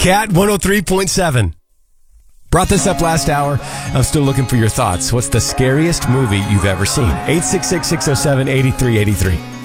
Cat 103.7. Brought this up last hour. I'm still looking for your thoughts. What's the scariest movie you've ever seen? 866-607-8383.